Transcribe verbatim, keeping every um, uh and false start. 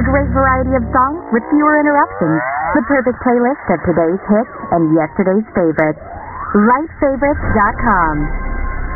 great variety of songs with fewer interruptions. The perfect playlist of today's hits and yesterday's favorites. light favorites dot com